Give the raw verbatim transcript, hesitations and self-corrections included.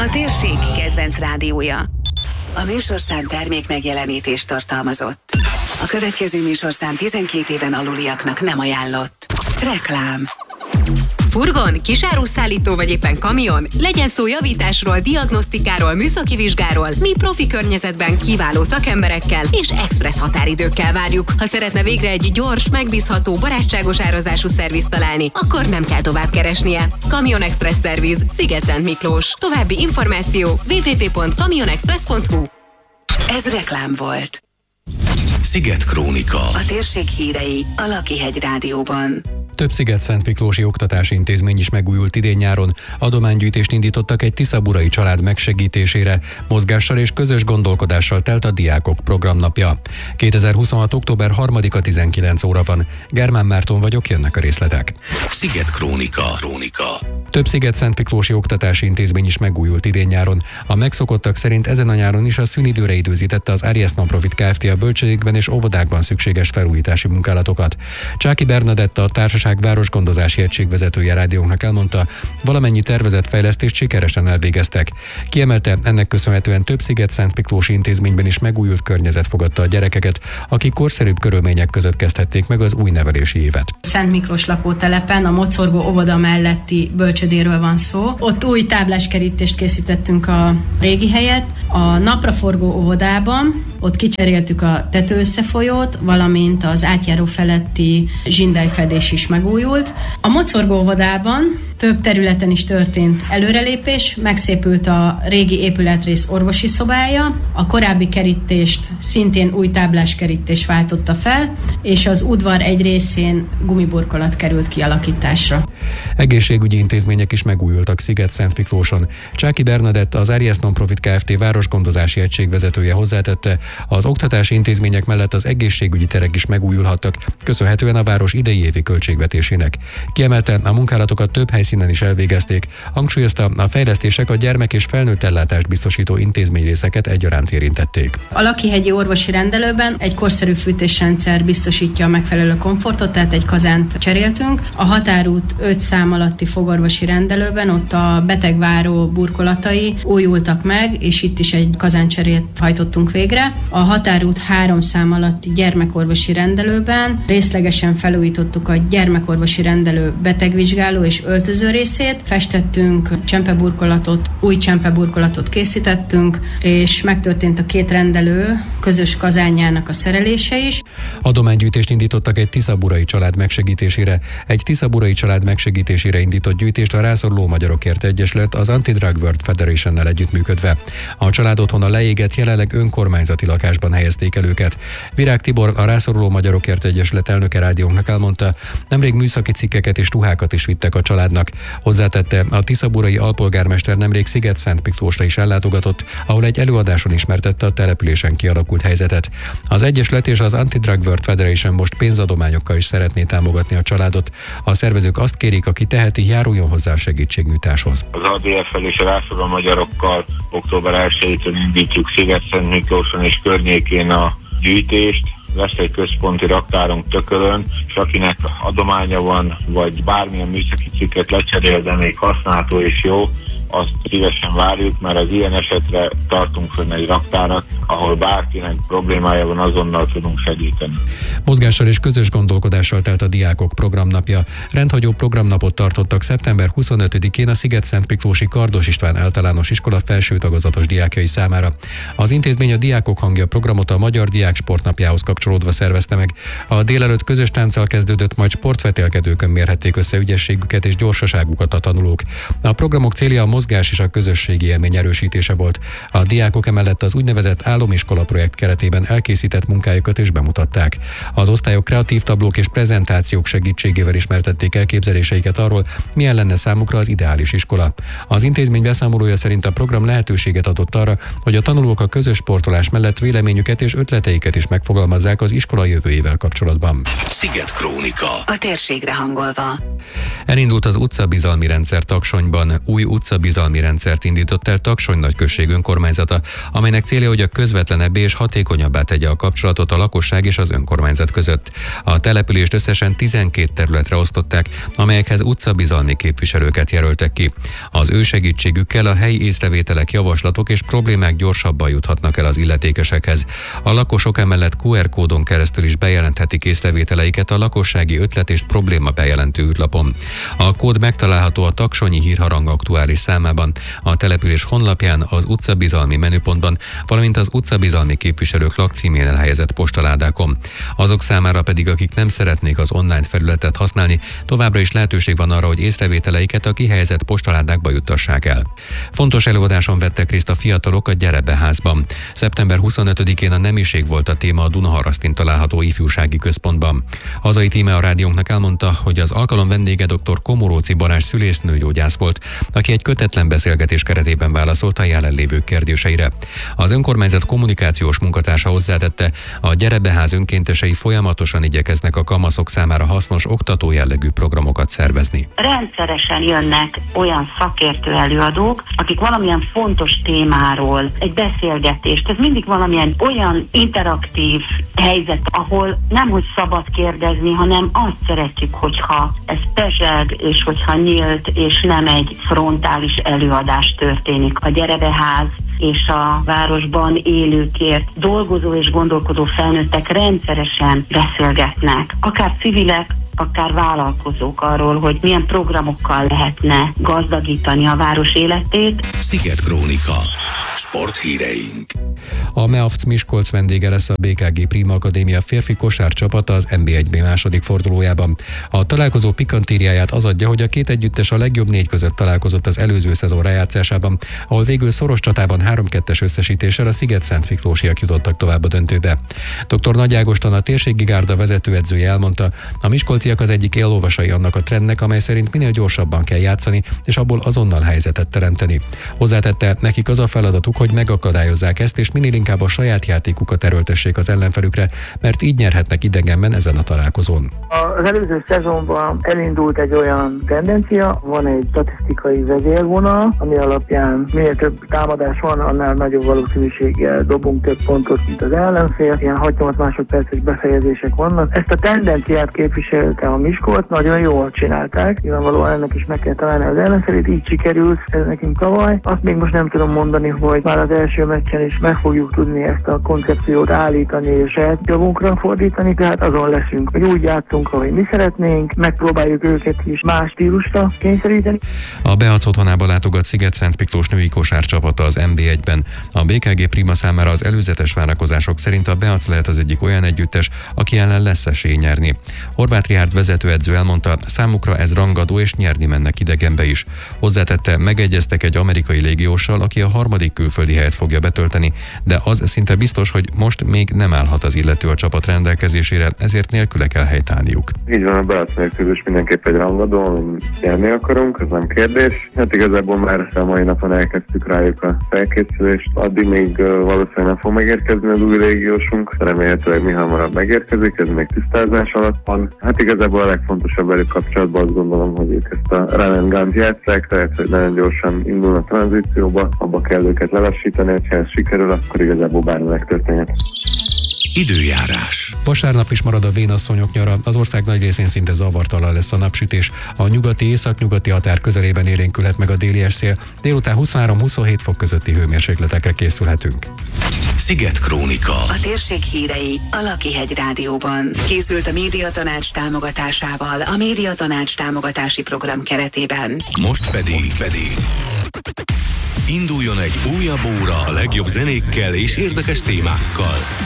a térség kedvenc rádiója. A műsorszám termék megjelenítést tartalmazott. A következő műsorszám tizenkét éven aluliaknak nem ajánlott. Reklám. Furgon, kisáruszállító vagy éppen kamion? Legyen szó javításról, diagnosztikáról, műszaki vizsgáról, mi profi környezetben kiváló szakemberekkel és expressz határidőkkel várjuk. Ha szeretne végre egy gyors, megbízható, barátságos árazású szervizt találni, akkor nem kell tovább keresnie. Kamion Express Szerviz, Sziget-Szent Miklós. További információ double-u double-u double-u pont kamionexpress pont hu. Ez reklám volt. Sziget Krónika. A térség hírei a Lakihegy Rádióban. Több Sziget-Szent Miklósi oktatási intézmény is megújult idén-nyáron. Adománygyűjtést indítottak egy tiszaburai család megsegítésére, mozgással és közös gondolkodással telt a Diákok programnapja. kétezer-huszonhat. október harmadika tizenkilenc óra van. Germán Márton vagyok, jönnek a részletek. Sziget Krónika. Krónika. Több Sziget-Szent Miklósi oktatási intézmény is megújult idén-nyáron. A megszokottak szerint ezen a nyáron is a szünidőre időzítette az Arias Nonprofit Kft. A bölcsődékben és óvodákban szükséges felújítási munkálatokat. Csáki Bernadetta, a társaság városgondozási egység vezetője rádiónknak elmondta, valamennyi tervezett fejlesztést sikeresen elvégeztek. Kiemelte, ennek köszönhetően több Sziget-Szent Miklósi intézményben is megújult környezet fogadta a gyerekeket, akik korszerűbb körülmények között kezdhették meg az új nevelési évet. Szent Miklós lakótelepen, a Mocorgó óvoda melletti bölcsödéről van szó. Ott új tábláskerítést készítettünk a régi helyet. A napraforgó óvodában ott kicseréltük a tetőösszefolyót, valamint az átjáró feletti zsindályfedés is megújult. A Mocorgó óvodában több területen is történt előrelépés, megszépült a régi épületrész orvosi szobája, a korábbi kerítést szintén új táblás kerítés váltotta fel, és az udvar egy részén gumiburkolat került kialakításra. Egészségügyi intézmények is megújultak Sziget-Szent Miklóson. Csáki Bernadett, az Arias Nonprofit Kft. Városgondozási egység vezetője hozzátette, az oktatási intézmények mellett az egészségügyi terek is megújulhattak, köszönhetően a város idei évi költségvetésének. Kiemelte, a munkálatokat több helyszínen is elvégezték, hangsúlyozta, a fejlesztések a gyermek és felnőtt ellátást biztosító intézményrészeket egyaránt érintették. A Lakihegyi orvosi rendelőben egy korszerű fűtésrendszer biztosítja a megfelelő komfortot, tehát egy kazánt cseréltünk. A határút öt szám alatti fogorvosi rendelőben ott a betegváró burkolatai újultak meg, és itt is egy kazáncserét hajtottunk végre. A határút három szám alatti gyermekorvosi rendelőben részlegesen felújítottuk a gyermekorvosi rendelő betegvizsgáló és öltöző részét, festettünk csempeburkolatot, új csempeburkolatot készítettünk, és megtörtént a két rendelő közös kazánjának a szerelése is. Adománygyűjtést indítottak egy tiszaburai család megsegítésére. Egy tiszaburai család megsegítésére indított gyűjtést a Rászoruló Magyarokért Egyesület az Anti-Drug World Federationnel együttműködve. A család otthona leégett, jelenleg önkormányzati lakásban helyezték el őket. Virág Tibor, a Rászoruló Magyarokért Egyesület elnöke rádiónknak elmondta, nemrég műszaki cikkeket és ruhákat is vittek a családnak. Hozzátette, a tiszaburai alpolgármester nemrég Sziget-Szent Miklósra is ellátogatott, ahol egy előadáson ismertette a településen kialakult helyzetet. Az Egyesület és az Anti-Drug World Federation most pénzadományokkal is szeretné támogatni a családot. A szervezők azt kérik, aki teheti, járuljon hozzá a segítségnyújtáshoz. Az á dé ef-el és a Rászoruló Magyarokkal október elsejétől indítjuk Sziget-Szent Miklóson és környékén a gyűjtést. Lesz egy központi raktárunk Tökölön, és akinek adománya van, vagy bármilyen műszaki cikket lecserél, de még használható és jó, azt szívesen várjuk, mert az ilyen esetre tartunk fönn egy raktárat, ahol bárkinek problémája van, azonnal tudunk segíteni. Mozgással és közös gondolkodással telt a Diákok programnapja. Rendhagyó programnapot tartottak szeptember huszonötödikén a Sziget-Szent Miklósi Kardos István általános iskola felső tagozatos diákjai számára. Az intézmény a Diákok hangja programot a Magyar Diák Sportnapjához kapcsolódva szervezte meg. A délelőtt közös tánccal kezdődött, majd sportvetélkedőkön mérhették össze ügyességüket és gyorsaságukat a tanulók. A programok célja a mozgás és a közösségi élmény erősítése volt. A diákok emellett az úgynevezett álomiskola projekt keretében elkészített munkájukat is bemutatták. Az osztályok kreatív tablók és prezentációk segítségével ismertették elképzeléseiket arról, milyen lenne számukra az ideális iskola. Az intézmény beszámolója szerint a program lehetőséget adott arra, hogy a tanulók a közös sportolás mellett véleményüket és ötleteiket is megfogalmazzák az iskola jövőjével kapcsolatban. Sziget Krónika. A térségre hangolva. Elindult az utcabizalmi rendszer Taksonyban. Új utcabizalmi rendszert indított el Taksony nagyközség önkormányzata, amelynek célja, hogy a közben közvetlenebbé és hatékonyabbá tegye a kapcsolatot a lakosság és az önkormányzat között. A települést összesen tizenkét területre osztották, amelyekhez utcabizalmi képviselőket jelöltek ki. Az ő segítségükkel a helyi észrevételek, javaslatok és problémák gyorsabban juthatnak el az illetékesekhez. A lakosok emellett kú er kódon keresztül is bejelenthetik észrevételeiket a lakossági ötlet és probléma bejelentő űrlapon. A kód megtalálható a Taksonyi Hírharang aktuális számában, a település honlapján, az utcabizalmi menüpontban, valamint az utcabizalmi képviselők lakcímén elhelyezett postaládákon. Azok számára pedig, akik nem szeretnék az online felületet használni, továbbra is lehetőség van arra, hogy észrevételeiket a kihelyezett postaládákba juttassák el. Fontos előadáson vettek részt a fiatalok a Gyere be házban. szeptember huszonötödikén a nemiség volt a téma a Dunaharasztin található ifjúsági központban. Hazai tíme a rádiónknak elmondta, hogy az alkalom vendége dr. Komoróci Balázs szülésznőgyógyász volt, aki egy kötetlen beszélgetés keretében válaszolt a jelenlévők kérdéseire. Az önkormányzat kommunikációs munkatársa hozzátette, a Gyere be ház önkéntesei folyamatosan igyekeznek a kamaszok számára hasznos oktató jellegű programokat szervezni. Rendszeresen jönnek olyan szakértő előadók, akik valamilyen fontos témáról egy beszélgetést, ez mindig valamilyen olyan interaktív helyzet, ahol nem hogy szabad kérdezni, hanem azt szeretjük, hogyha ez pezseg, és hogyha nyílt, és nem egy frontális előadás történik. A Gyere be ház és a városban élőkért dolgozó és gondolkodó felnőttek rendszeresen beszélgetnek, akár civilek, akár vállalkozók arról, hogy milyen programokkal lehetne gazdagítani a város életét. Sziget Krónika. Sporthíreink. A Meavc Miskolc vendége lesz a bé ká gé Prima Akadémia férfi kosárcsapata az en bé egy bé második fordulójában. A találkozó pikantériáját az adja, hogy a két együttes a legjobb négy között találkozott az előző szezon rájátszásában, ahol végül szoros csatában három kettes összesítéssel a Sziget-Szent Miklósiak jutottak tovább a döntőbe. dr. Nagy Ágoston, a térségi gárda vezetőedzője elmondta, a miskolciak az egyik éllovasai annak a trendnek, amely szerint minél gyorsabban kell játszani, és abból azonnal helyzetet teremteni. Hozzátette, nekik az a feladatuk, hogy megakadályozzák ezt, és minél inkább a saját játékukat erőltessék az ellenfelükre, mert így nyerhetnek idegenben ezen a találkozón. Az előző szezonban elindult egy olyan tendencia, van egy statisztikai vezérvonal, ami alapján minél több támadás van, annál nagyobb valószínűséggel dobunk több pontot, mint az ellenfél. Ilyen hat-nyolc másodperces befejezések vannak. Ezt a tendenciát képviselte a Miskolc, nagyon jól csinálták. Nyilvánvalóan ennek is meg kell találni az ellenfelét, így sikerült ez nekünk tavaly. Azt még most nem tudom mondani, hogy már az első meccsen is meg fogjuk tudni ezt a koncepciót állítani és saját javunkra fordítani, tehát azon leszünk, hogy úgy játszunk, ahogy mi szeretnénk, megpróbáljuk őket is más stílusra kényszeríteni. A Beac otthonába látogat Sziget-Szent Miklós női kosárcsapata az en bé egyben. A bé ká gé Prima számára az előzetes várakozások szerint a Beac lehet az egyik olyan együttes, aki ellen lesz esély nyerni. Horváth Rihárd vezetőedző elmondta, számukra ez rangadó és nyerni mennek idegenbe is. Hozzátette, megegyeztek egy amerikai légióssal, aki a harmadik külföldi helyet fogja betölteni, de az szinte biztos, hogy most még nem állhat az illető a csapat rendelkezésére, ezért nélküle kell helytállniuk. Így van, a Beac nélkül is mindenképp egy rangadó, amin nyerni akarunk, ez nem kérdés. Hát igazából már a mai napon elkezdtük rájuk a felkészülést, addig még valószínűleg nem fog megérkezni az új légiósunk, remélhetőleg mi hamarabb megérkezik, ez még tisztázás alatt van. Hát igazából a legfontosabb velük kapcsolatban azt gondolom, hogy ők ezt a run and gun-t játsszák, tehát hogy nagyon gyorsan indulnak a tranzícióba, abba kell őket lelassítani, ha ez sikerül, akkor igazából bármi megtörténhet. Időjárás. Vasárnap is marad a vénasszonyok nyara, az ország nagy részén szinte zavartalan lesz a napsütés. A nyugati északnyugati határ közelében élénkülhet meg a déli szél, délután huszonhárom-huszonhét fok közötti hőmérsékletekre készülhetünk. Sziget Krónika. A térség hírei a Lakihegy Rádióban. Készült a Médiatanács támogatásával a Médiatanács támogatási program keretében. Most pedig, Most pedig induljon egy újabb óra a legjobb zenékkel és érdekes témákkal.